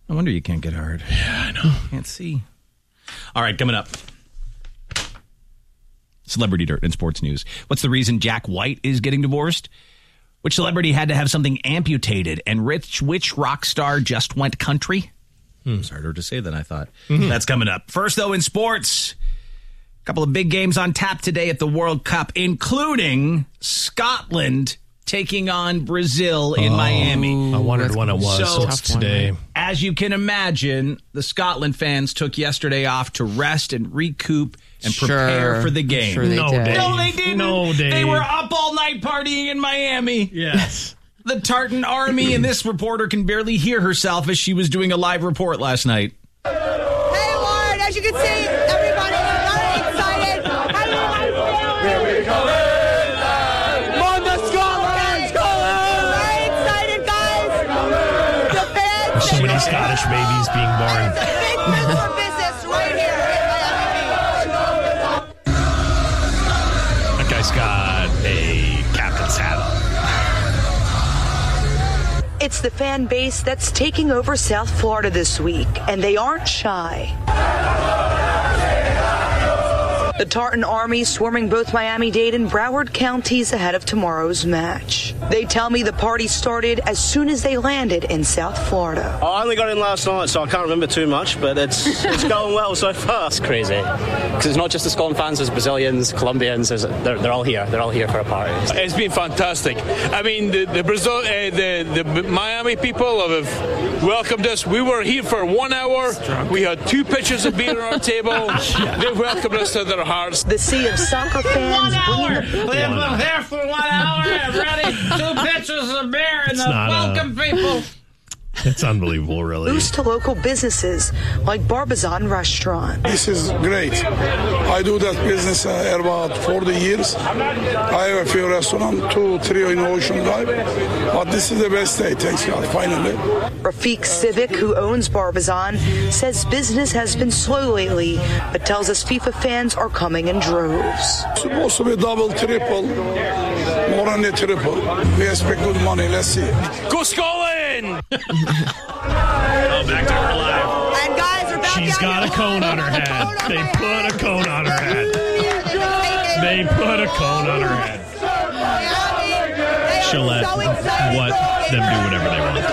No wonder you can't get hard. Yeah, I know. Can't see. All right, coming up. Celebrity dirt and sports news. What's the reason Jack White is getting divorced? Which celebrity had to have something amputated? And which rock star just went country? It's harder to say than I thought. That's coming up. First, though, in sports, a couple of big games on tap today at the World Cup, including Scotland taking on Brazil in Miami. I wondered when it was. So it's today. As you can imagine, the Scotland fans took yesterday off to rest and recoup and prepare for the game. Sure they did. No, they didn't. No, Dave. They were up all night partying in Miami. Yes. The Tartan Army, and this reporter can barely hear herself as she was doing a live report last night. Hey, Lauren, as you can see, everybody is very excited. How do you guys feel? Here we go. Scotland! Very excited, guys. The fans. There's so many Scottish babies being born. It's a big win for business right here in Miami Beach. That guy's got a captain's hat on. It's the fan base that's taking over South Florida this week, and they aren't shy. The Tartan Army swarming both Miami-Dade and Broward counties ahead of tomorrow's match. They tell me the party started as soon as they landed in South Florida. I only got in last night, so I can't remember too much, but it's going well so far. It's crazy, because it's not just the Scotland fans, there's Brazilians, Colombians, they're all here. They're all here for a party. It's been fantastic. I mean, the Miami people have welcomed us. We were here for 1 hour. We had 2 pitchers of beer on our table. They welcomed us to their hearts. The sea of soccer fans bringing the people. They've been here for 1 hour and ready 2 pitchers of beer and welcome people. It's unbelievable, really. Boost to local businesses like Barbizon Restaurant. This is great. I do that business about 40 years. I have a few restaurants, 2, 3 in Ocean Drive. But this is the best day, thanks God, finally. Rafik Civic, who owns Barbizon, says business has been slow lately, but tells us FIFA fans are coming in droves. Supposed to be double, triple, more than a triple. We expect good money, let's see. Go Scotland! Back to her live. And guys are back. She's got a cone on her head. They put a cone on her head. They put a cone on her head. She'll let them do whatever they want.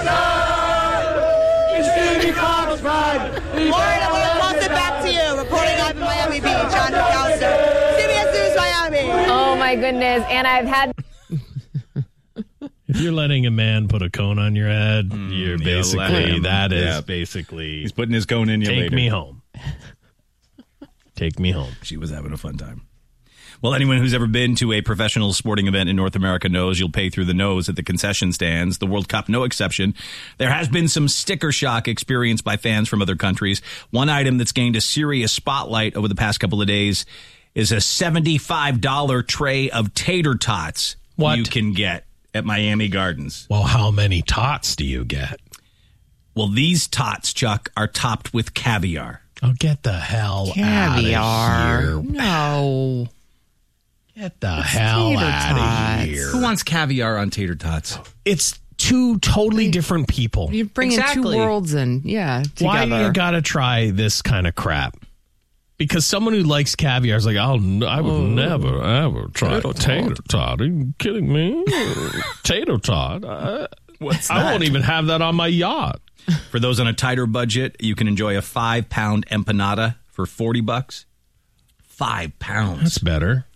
Lauren, I'm going to toss it back to you. Reporting live in Miami Beach, Andrew Cowser. CBS News Miami. Oh, my goodness. And I've had... If you're letting a man put a cone on your head, you're basically, basically... He's putting his cone in you later. Take me home. Take me home. She was having a fun time. Well, anyone who's ever been to a professional sporting event in North America knows you'll pay through the nose at the concession stands. The World Cup, no exception. There has been some sticker shock experienced by fans from other countries. One item that's gained a serious spotlight over the past couple of days is a $75 tray of tater tots you can get at Miami Gardens. Well, how many tots do you get? Well, these tots, Chuck, are topped with caviar. Oh, get the hell out of here. No. Get the hell out of here. Who wants caviar on tater tots? It's 2 totally different people. You're bringing 2 worlds in, together. Why do you got to try this kind of crap? Because someone who likes caviar is like, I would never, ever try a tater tot. Are you kidding me? Tater tot? What's that? I won't even have that on my yacht. For those on a tighter budget, you can enjoy a 5-pound empanada for $40. 5 pounds. That's better.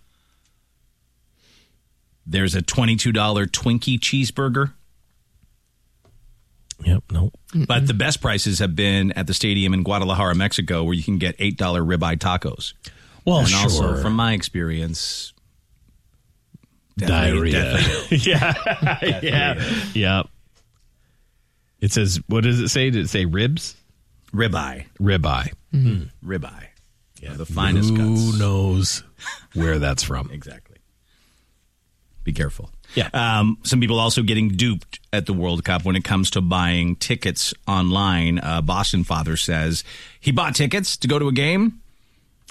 There's a $22 Twinkie cheeseburger. Yep, nope. But the best prices have been at the stadium in Guadalajara, Mexico, where you can get $8 ribeye tacos. Well, and sure. also, from my experience, diarrhea. Yeah. It says, what does it say? Did it say ribs? Ribeye. Ribeye. Mm-hmm. Ribeye. Yeah, the finest cuts. Who knows where that's from? Exactly. Be careful. Yeah. Some people also getting duped at the World Cup when it comes to buying tickets online. Boston father says he bought tickets to go to a game.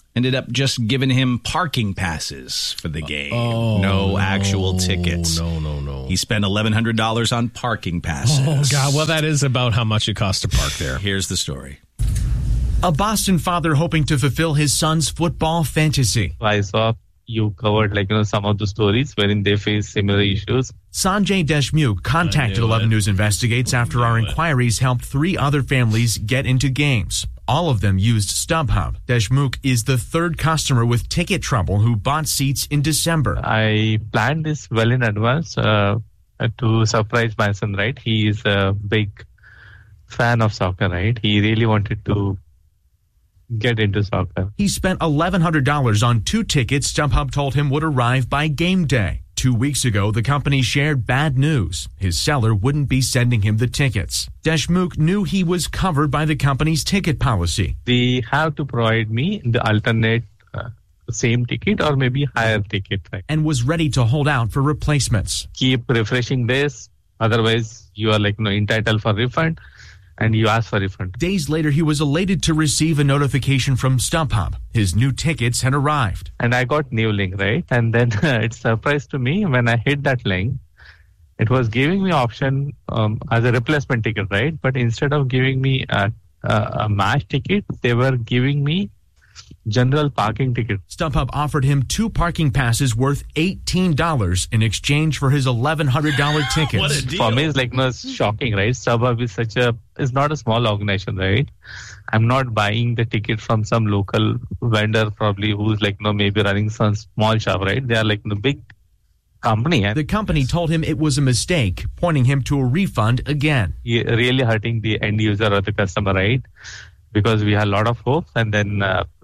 ended up just giving him parking passes for the game. No actual tickets. No. He spent $1,100 on parking passes. Oh, God. Well, that is about how much it costs to park there. Here's the story. A Boston father hoping to fulfill his son's football fantasy. I saw you covered some of the stories wherein they face similar issues. Sanjay Deshmukh contacted 11 News Investigates after our inquiries helped 3 other families get into games. All of them used StubHub. Deshmukh is the 3rd customer with ticket trouble who bought seats in December. I planned this well in advance to surprise my son, right? He is a big fan of soccer, right? He really wanted to get into soccer. He spent $1,100 on 2 tickets StubHub told him would arrive by game day. 2 weeks ago, the company shared bad news. His seller wouldn't be sending him the tickets. Deshmukh knew he was covered by the company's ticket policy. They have to provide me the alternate same ticket or maybe higher ticket. Right? And was ready to hold out for replacements. Keep refreshing this. Otherwise, you are entitled for refund. And you ask for refund. Days later, he was elated to receive a notification from StubHub. His new tickets had arrived. And I got new link, right? And then it surprised to me when I hit that link, it was giving me option as a replacement ticket, right? But instead of giving me a match ticket, they were giving me general parking ticket. StubHub offered him 2 parking passes worth $18 in exchange for his $1,100 tickets. What a deal. For me, it's shocking, right? StubHub is not a small organization, right? I'm not buying the ticket from some local vendor probably who's maybe running some small shop, right? They are the big company. The company told him it was a mistake, pointing him to a refund again. Really hurting the end user or the customer, right? Because we had a lot of hopes and then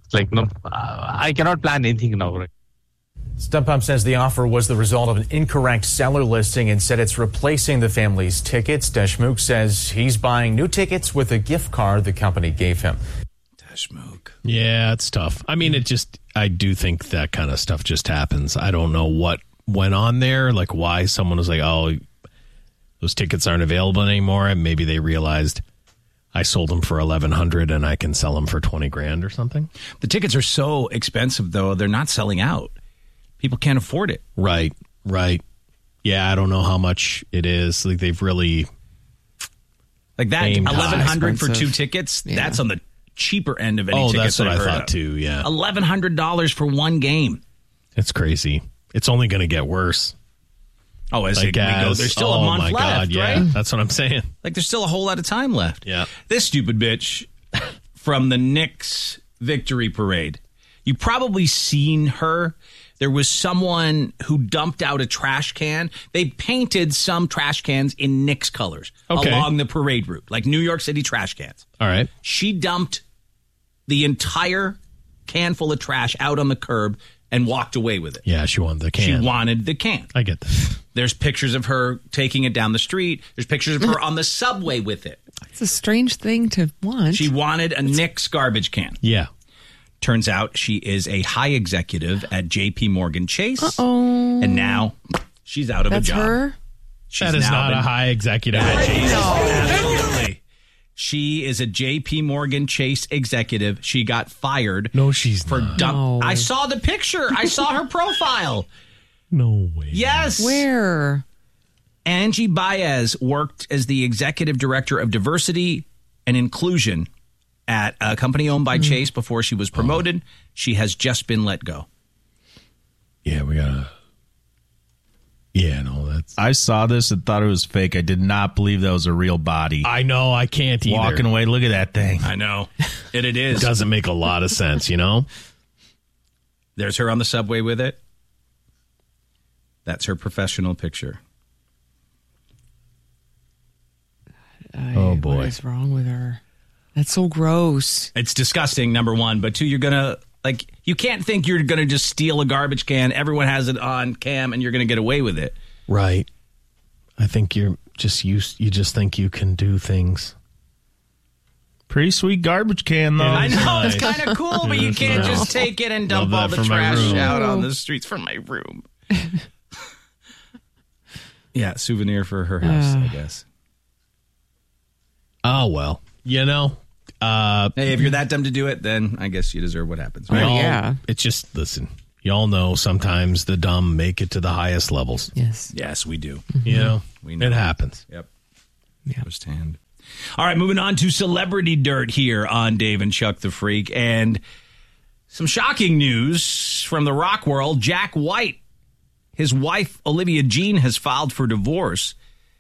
I cannot plan anything now, right? StubHub says the offer was the result of an incorrect seller listing and said it's replacing the family's tickets. Deshmukh says he's buying new tickets with a gift card the company gave him. Deshmukh. Yeah, it's tough. I mean, I do think that kind of stuff just happens. I don't know what went on there, why someone was those tickets aren't available anymore, and maybe they realized I sold them for $1,100 and I can sell them for $20,000 or something. The tickets are so expensive, though, they're not selling out. People can't afford it. Right. Yeah, I don't know how much it is. They've really that $1,100 for 2 tickets. Yeah. That's on the cheaper end of any tickets. Oh, that's what I thought too. Yeah, $1,100 for 1 game. It's crazy. It's only going to get worse. Oh, as we go, there's still a month left, right? That's what I'm saying. There's still a whole lot of time left. Yeah. This stupid bitch from the Knicks victory parade. You've probably seen her. There was someone who dumped out a trash can. They painted some trash cans in Knicks colors along the parade route, like New York City trash cans. All right. She dumped the entire can full of trash out on the curb and walked away with it. Yeah, she wanted the can. She wanted the can. I get that. There's pictures of her taking it down the street. There's pictures of her on the subway with it. It's a strange thing to want. She wanted a Knicks garbage can. Yeah. Turns out she is a high executive at J.P. Morgan Chase. Uh-oh. And now she's out of a job. That's her? That is not a high executive at Chase. Absolutely. She is a J.P. Morgan Chase executive. She got fired. No, she's not. No. I saw the picture. I saw her profile. No way. Yes. Where? Angie Baez worked as the executive director of diversity and inclusion at a company owned by Chase before she was promoted. She has just been let go. Yeah, we gotta. Yeah, no, that's. I saw this and thought it was fake. I did not believe that was a real body. I know, I can't either. Walking away, look at that thing. I know. It is. It doesn't make a lot of sense, you know? There's her on the subway with it. That's her professional picture. Oh, boy. What is wrong with her? That's so gross. It's disgusting, number one. But two, you're going to, like, you can't think you're going to just steal a garbage can. Everyone has it on cam and you're going to get away with it. Right. I think you're just you just think you can do things. Pretty sweet garbage can, though. I know, it's kind of cool, but you can't just take it and dump all the trash out on the streets from my room. Yeah, souvenir for her house, I guess. Oh, well. You know, Hey, if you're that dumb to do it, then I guess you deserve what happens. Right? Yeah. It's just, listen, y'all know sometimes the dumb make it to the highest levels. Yes. Yes, we do. You know, We know. it happens. Yep. Yeah. Understand. All right, moving on to celebrity dirt here on Dave and Chuck the Freak. And some shocking news from the rock world. Jack White, his wife, Olivia Jean, has filed for divorce.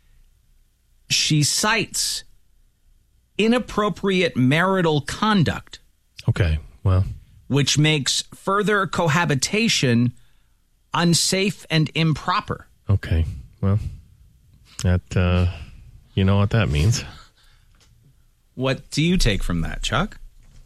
She cites inappropriate marital conduct. Okay, well. Which makes further cohabitation unsafe and improper. Okay, well, that, you know what that means. What do you take from that, Chuck?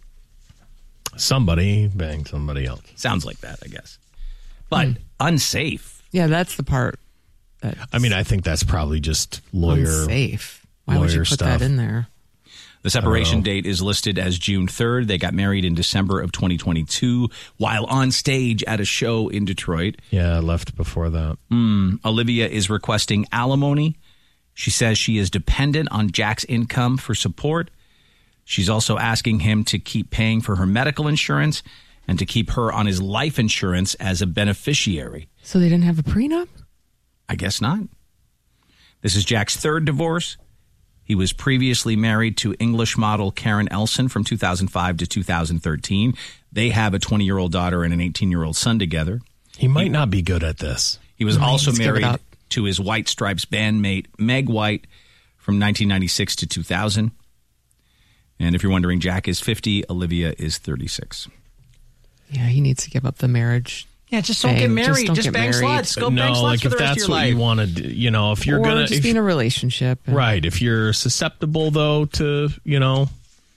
Somebody banged somebody else. Sounds like that, I guess. But unsafe. Yeah, that's the part. I mean, I think that's probably just lawyer. Unsafe. Why would you put that in there? The separation date is listed as June 3rd. They got married in December of 2022 while on stage at a show in Detroit. Yeah, I left before that. Olivia is requesting alimony. She says she is dependent on Jack's income for support. She's also asking him to keep paying for her medical insurance and to keep her on his life insurance as a beneficiary. So they didn't have a prenup? I guess not. This is Jack's third divorce. He was previously married to English model Karen Elson from 2005 to 2013. They have a 20-year-old daughter and an 18-year-old son together. He might not be good at this. He was also married to his White Stripes bandmate, Meg White, from 1996 to 2000. And if you're wondering, Jack is 50, Olivia is 36. Yeah, he needs to give up the marriage. Yeah, just don't get married. Just bang sluts. Go bang sluts for the rest of your life. If that's what you want to do, you know, if you're going to... just be in a relationship. Right. If you're susceptible, though, to, you know,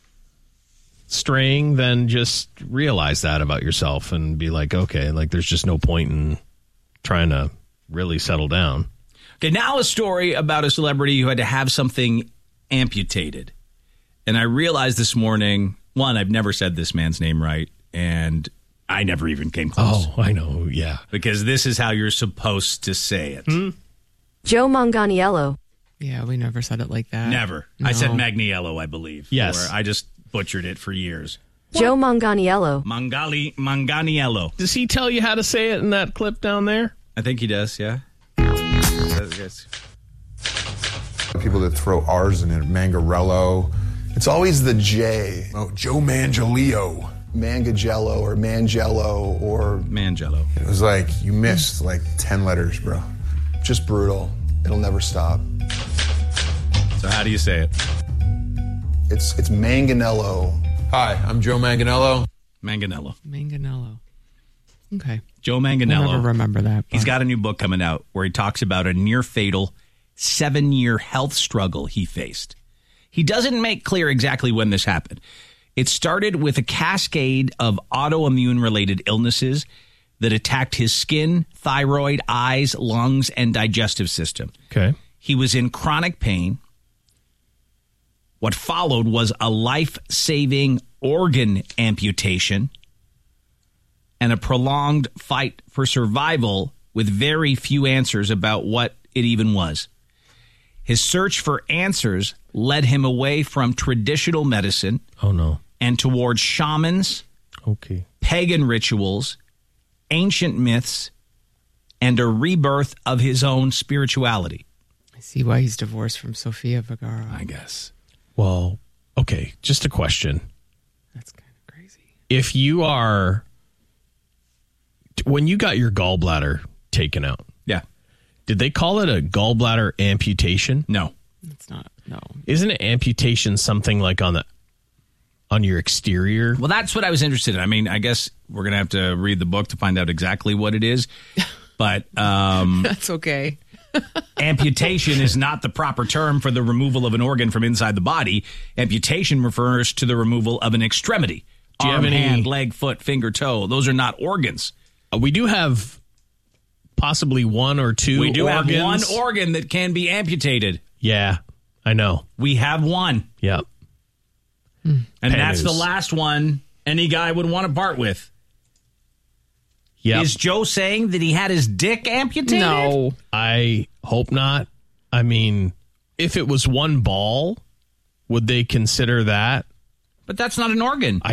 straying, then just realize that about yourself and be like, okay, like there's just no point in trying to really settle down. Okay, now a story about a celebrity who had to have something amputated. And I realized this morning, one, I've never said this man's name right, and I never even came close. Oh, I know, yeah. Because this is how you're supposed to say it. Joe Manganiello. Yeah, we never said it like that. Never. No. I said Magniello, I believe. Yes. Or I just butchered it for years. Joe Manganiello. Manganiello. Does he tell you how to say it in that clip down there? I think he does, yeah. People that throw R's in it, Mangarello. It's always the J. Oh, Joe Manganiello. Mangagello or Mangello or... Mangello. It was like, you missed like 10 letters, bro. Just brutal. It'll never stop. So how do you say it? It's Manganello. Hi, I'm Joe Manganiello. Manganiello. Manganiello. Okay. Joe Manganiello. I'll never remember that. He's got a new book coming out where he talks about a near-fatal 7-year health struggle he faced. He doesn't make clear exactly when this happened. It started with a cascade of autoimmune-related illnesses that attacked his skin, thyroid, eyes, lungs, and digestive system. Okay. He was in chronic pain. What followed was a life-saving organ amputation and a prolonged fight for survival with very few answers about what it even was. His search for answers led him away from traditional medicine. Oh, no. And towards shamans, pagan rituals, ancient myths, and a rebirth of his own spirituality. I see why he's divorced from Sofia Vergara. I guess. Well, okay, just a question. That's kind of crazy. If you are... When you got your gallbladder taken out... Yeah. Did they call it a gallbladder amputation? No. It's not. No. Isn't it amputation something like on your exterior? Well, that's what I was interested in. I mean, I guess we're going to have to read the book to find out exactly what it is. But that's okay. Amputation is not the proper term for the removal of an organ from inside the body. Amputation refers to the removal of an extremity. Do you Arm, have any hand, leg, foot, finger, toe. Those are not organs. We do have possibly one or two We do organs. have one organ that can be amputated. Yeah, I know. We have one. Yep. And Pennies. that's the last one any guy would want to part with. Yep. Is Joe saying that he had his dick amputated? No. I hope not. I mean, if it was one ball, would they consider that? But that's not an organ.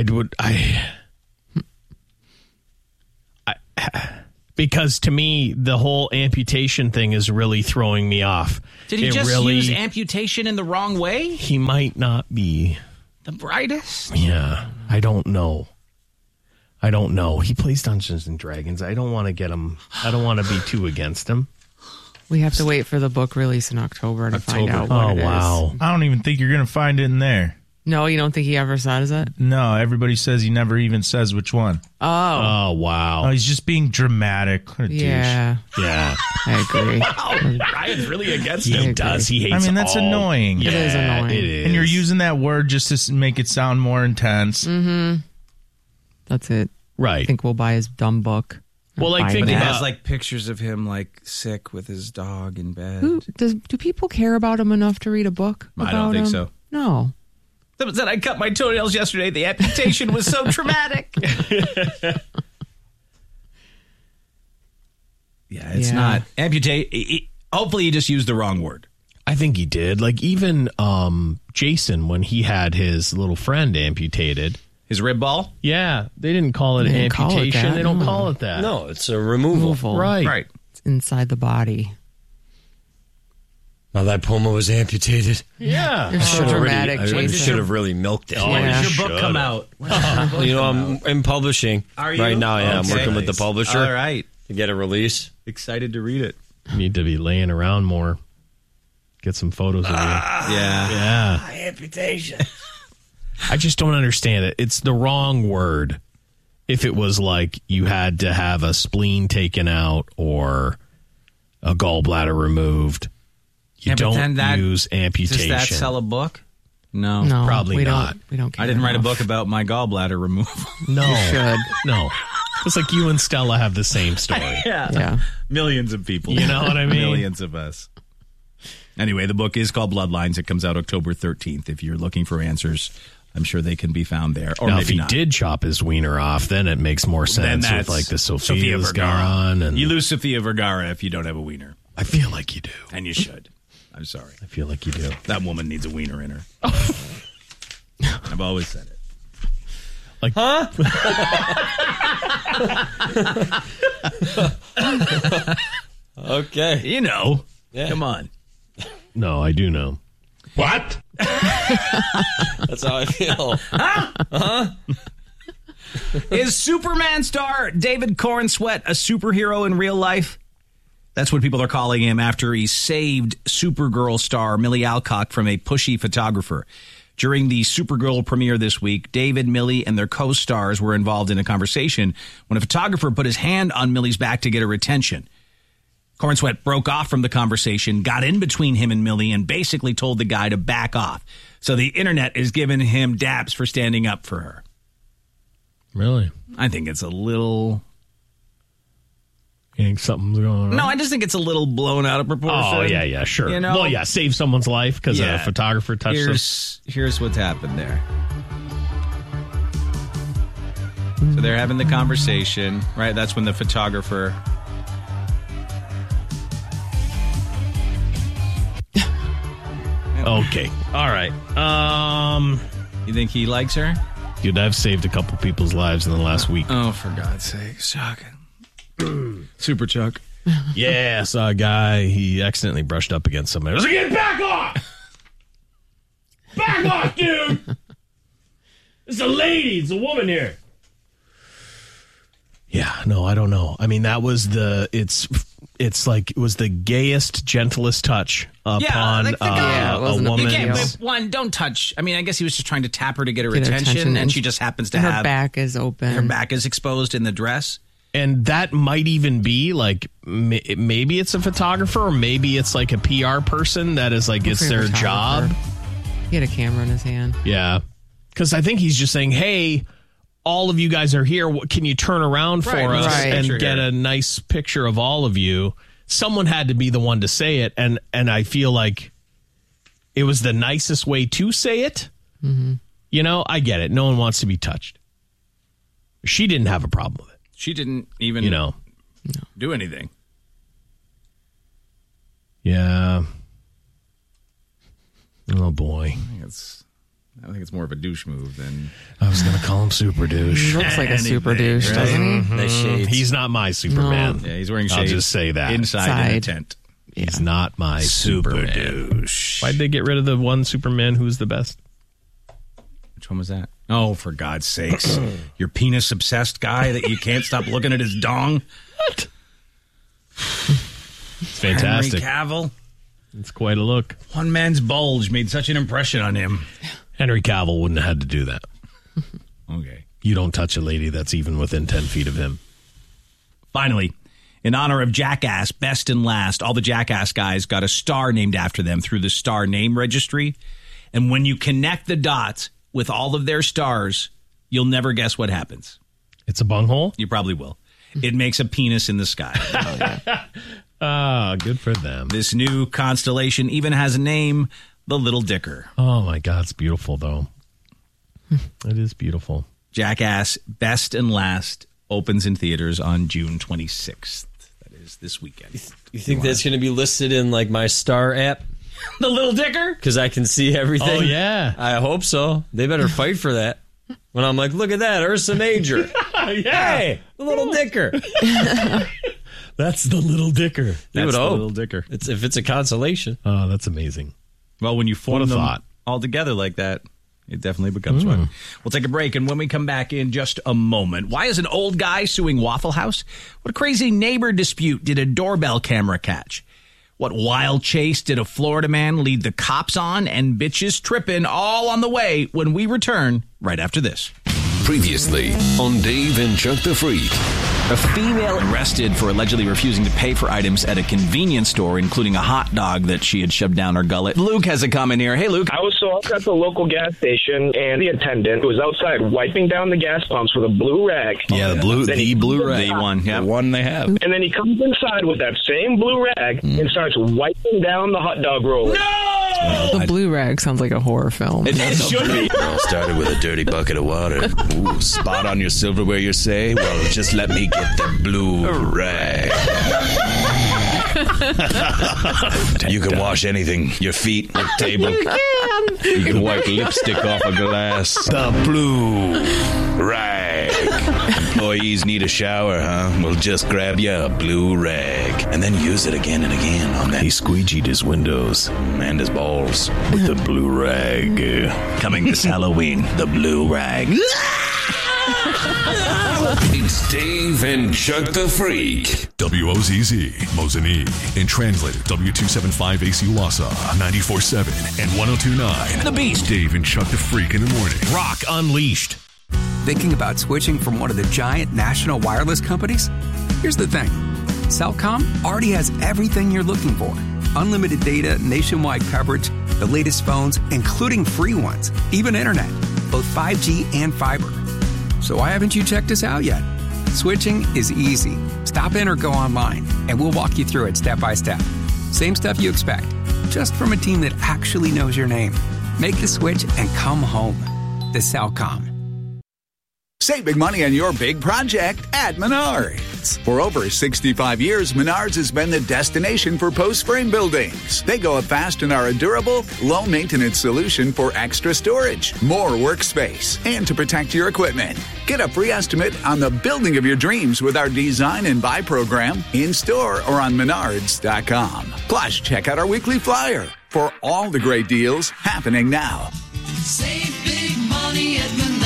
Because to me, the whole amputation thing is really throwing me off. Did he use amputation in the wrong way? He might not be the brightest. Yeah, I don't know. He plays Dungeons and Dragons. I don't want to get him. I don't want to be too against him. We have to wait for the book release in October to find out what it is. I don't even think you're going to find it in there. No, you don't think he ever says it? No, everybody says he never even says which one. Oh, wow. Oh, he's just being dramatic. What a douche. Yeah, I agree. Wow, Ryan's really against he him. does. He hates. That's annoying. It is annoying. It is. And you're using that word just to make it sound more intense. Mm-hmm. That's it. Right. I think we'll buy his dumb book. Well, like, But he has like pictures of him like sick with his dog in bed. Do people care about him enough to read a book? I don't think so. No. That said, I cut my toenails yesterday. The amputation was so traumatic. It's not amputate. Hopefully, he just used the wrong word. I think he did. Like even Jason, when he had his little friend amputated. His rib ball? Yeah. They didn't call it amputation. They don't call it that. No, it's a removal. Right. It's inside the body. Now that Puma was amputated. Yeah. You're so dramatic, I Jason. should have really milked it. When does your book come out? I'm in publishing. Are you? Right now, yeah. Okay. I'm working with the publisher. All right. To get a release. Excited to read it. You need to be laying around more. Get some photos of you. Yeah. Amputation. I just don't understand it. It's the wrong word. If it was like you had to have a spleen taken out or a gallbladder removed, you don't use amputation. Does that sell a book? No, probably not. We don't care I didn't write a enough. book about my gallbladder removal. No, You should. no. It's like you and Stella have the same story. Yeah. Millions of people. You know what I mean? Millions of us. Anyway, the book is called Bloodlines. It comes out October 13th. If you're looking for answers, I'm sure they can be found there. Or now, maybe if he not. did chop his wiener off, then it makes more sense Then with that's like the Sofia Vergara. gone. And You lose Sofia Vergara if you don't have a wiener. I feel like you do. And you should. I'm sorry. I feel like you do. That woman needs a wiener in her. I've always said it. Like, huh? Okay. You know. Yeah. Come on. No, I do know. What? That's how I feel. Huh? Is Superman star David Cornsweet a superhero in real life? That's what people are calling him after he saved Supergirl star Millie Alcock from a pushy photographer. During the Supergirl premiere this week, David, Millie, and their co-stars were involved in a conversation when a photographer put his hand on Millie's back to get her attention. Cornsweet broke off from the conversation, got in between him and Millie, and basically told the guy to back off. So the internet is giving him dabs for standing up for her. Really? I think it's a little... You think something's going on? No, I just think it's a little blown out of proportion. Oh, yeah, sure. You know? Well, yeah, save someone's life because a photographer touched them. Here's what's happened there. So they're having the conversation, right? That's when the photographer... Okay. All right. You think he likes her? Dude, I've saved a couple people's lives in the last week. Oh, for God's sake. Shocking. Super Chuck. Yeah, I saw a guy, he accidentally brushed up against somebody. I was like, get back off! Back off, dude! It's a lady, it's a woman here. Yeah, no, I don't know. I mean, that was it's like, it was the gayest, gentlest touch upon a woman. One, don't touch. I mean, I guess he was just trying to tap her to get her Get her attention, and and she just happens to her have... back is open. Her back is exposed in the dress. And that might even be like, maybe it's a photographer or maybe it's like a PR person that is like, it's their job. He had a camera in his hand. Yeah. Because I think he's just saying, hey, all of you guys are here. Can you turn around for us and get a nice picture of all of you? Someone had to be the one to say it. And I feel like it was the nicest way to say it. Mm-hmm. You know, I get it. No one wants to be touched. She didn't have a problem with it. She didn't even do anything. Yeah. Oh, boy. It's I think it's more of a douche move than... I was going to call him super douche. He looks like a super douche, doesn't he? Nice shades. He's not my Superman. Yeah, he's wearing shades. I'll just say that. Inside in a tent. He's not my super douche. Why'd they get rid of the one Superman who's the best? Which one was that? Oh, for God's sakes. Your penis-obsessed guy that you can't stop looking at his dong? What? It's fantastic. Henry Cavill. It's quite a look. One man's bulge made such an impression on him. Henry Cavill wouldn't have had to do that. Okay. You don't touch a lady that's even within 10 feet of him. Finally, in honor of Jackass Best and Last, all the Jackass guys got a star named after them through the Star Name Registry. And when you connect the dots with all of their stars, you'll never guess what happens. It's a bunghole? You probably will. It makes a penis in the sky. Ah, good for them. This new constellation even has a name, the Little Dicker. Oh, my God. It's beautiful, though. It is beautiful. Jackass Best and Last opens in theaters on June 26th. That is this weekend. You think that's going to be listed in like my Star app? The Little Dicker? Because I can see everything. Oh, yeah. I hope so. They better fight for that. When I'm like, look at that, Ursa Major. Yeah. Hey, the Little Dicker. That's the Little Dicker. You That's would the hope. Little Dicker. If it's a consolation. Oh, that's amazing. Well, when you form What a them thought. all together like that, it definitely becomes one. We'll take a break, and when we come back in just a moment, why is an old guy suing Waffle House? What crazy neighbor dispute did a doorbell camera catch? What wild chase did a Florida man lead the cops on? And bitches tripping, all on the way when we return right after this. Previously on Dave and Chuck the Freak. A female arrested for allegedly refusing to pay for items at a convenience store, including a hot dog that she had shoved down her gullet. Luke has a comment here. Hey, Luke. I was at the local gas station, and the attendant was outside wiping down the gas pumps with a blue rag. Yeah, the blue rag. The one, yeah. The one they have. And then he comes inside with that same blue rag and starts wiping down the hot dog roller. The blue rag sounds like a horror film. It should be. It all started with a dirty bucket of water. Ooh, spot on your silverware, you say? Well, just let me get the blue rag. You can wash anything. Your feet, your table. You can wipe lipstick off a glass. The blue rag. Employees need a shower, huh? Well, just grab you a blue rag and then use it again and again on that. He squeegeed his windows and his balls with the blue rag. Coming this Halloween, the blue rag. It's Dave and Chuck the Freak. WOZZ, Mosinee, and translated W275AC Wausau, 94.7 and 102.9. The Beast. Dave and Chuck the Freak in the morning. Rock Unleashed. Thinking about switching from one of the giant national wireless companies? Here's the thing. Cellcom already has everything you're looking for. Unlimited data, nationwide coverage, the latest phones, including free ones, even internet, both 5G and fiber. So why haven't you checked us out yet? Switching is easy. Stop in or go online, and we'll walk you through it step by step. Same stuff you expect, just from a team that actually knows your name. Make the switch and come home. The Cellcom. Save big money on your big project at Menards. For over 65 years, Menards has been the destination for post-frame buildings. They go up fast and are a durable, low-maintenance solution for extra storage, more workspace, and to protect your equipment. Get a free estimate on the building of your dreams with our Design and Buy program in-store or on Menards.com. Plus, check out our weekly flyer for all the great deals happening now. Save big money at Menards.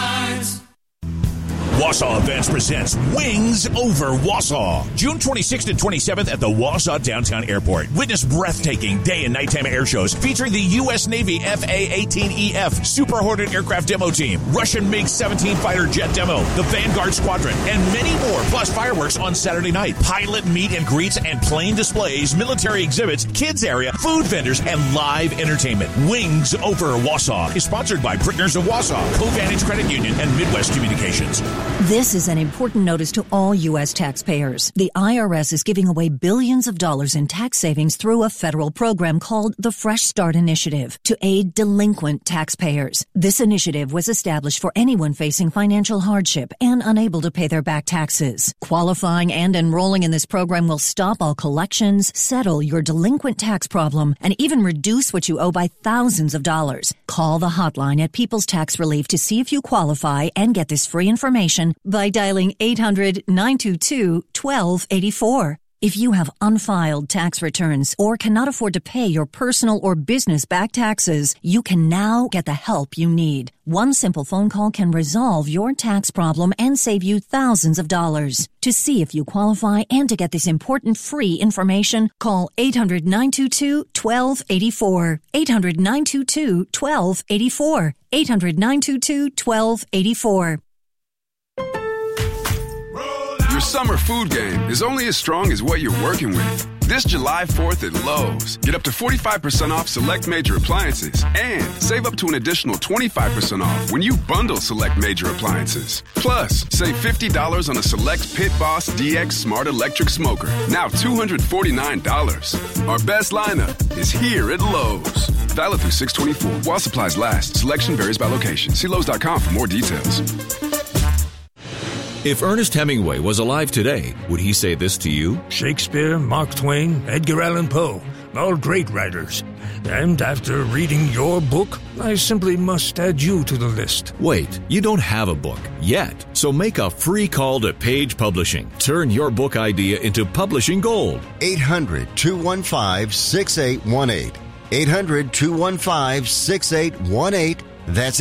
Wausau Events presents Wings Over Wausau. June 26th and 27th at the Wausau Downtown Airport. Witness breathtaking day and nighttime air shows featuring the U.S. Navy FA-18EF Super Hornet aircraft demo team, Russian MiG-17 fighter jet demo, the Vanguard Squadron, and many more, plus fireworks on Saturday night, pilot meet and greets and plane displays, military exhibits, kids area, food vendors, and live entertainment. Wings Over Wausau is sponsored by Brickners of Wausau, Covantage Credit Union, and Midwest Communications. This is an important notice to all U.S. taxpayers. The IRS is giving away billions of dollars in tax savings through a federal program called the Fresh Start Initiative to aid delinquent taxpayers. This initiative was established for anyone facing financial hardship and unable to pay their back taxes. Qualifying and enrolling in this program will stop all collections, settle your delinquent tax problem, and even reduce what you owe by thousands of dollars. Call the hotline at People's Tax Relief to see if you qualify and get this free information by dialing 800-922-1284. If you have unfiled tax returns or cannot afford to pay your personal or business back taxes, you can now get the help you need. One simple phone call can resolve your tax problem and save you thousands of dollars. To see if you qualify and to get this important free information, call 800-922-1284. 800-922-1284. 800-922-1284. Your summer food game is only as strong as what you're working with. This July 4th at Lowe's, get up to 45% off select major appliances and save up to an additional 25% off when you bundle select major appliances. Plus, save $50 on a select Pit Boss DX Smart Electric Smoker, now $249. Our best lineup is here at Lowe's. Valid through 6/24. While supplies last, selection varies by location. See Lowe's.com for more details. If Ernest Hemingway was alive today, would he say this to you? Shakespeare, Mark Twain, Edgar Allan Poe, all great writers. And after reading your book, I simply must add you to the list. Wait, you don't have a book yet, so make a free call to Page Publishing. Turn your book idea into publishing gold. 800-215-6818. 800-215-6818. That's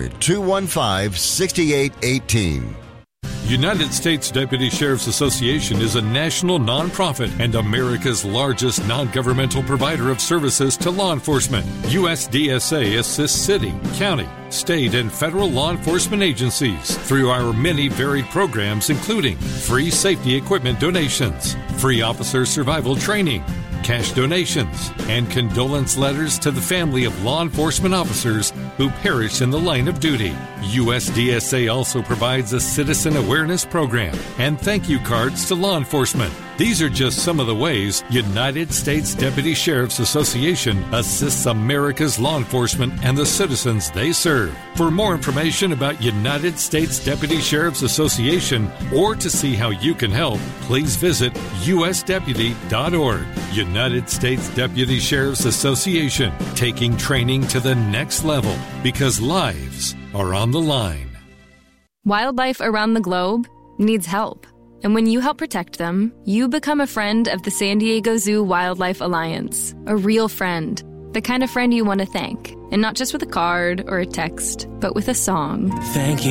800-215-6818. United States Deputy Sheriff's Association is a national nonprofit and America's largest non-governmental provider of services to law enforcement. USDSA assists city, county, state, and federal law enforcement agencies through our many varied programs, including free safety equipment donations, free officer survival training, cash donations, and condolence letters to the family of law enforcement officers who perished in the line of duty. USDSA also provides a citizen awareness program and thank you cards to law enforcement. These are just some of the ways United States Deputy Sheriff's Association assists America's law enforcement and the citizens they serve. For more information about United States Deputy Sheriff's Association or to see how you can help, please visit usdeputy.org. United States Deputy Sheriff's Association, taking training to the next level because lives are on the line. Wildlife around the globe needs help. And when you help protect them, you become a friend of the San Diego Zoo Wildlife Alliance. A real friend. The kind of friend you want to thank. And not just with a card or a text, but with a song. Thank you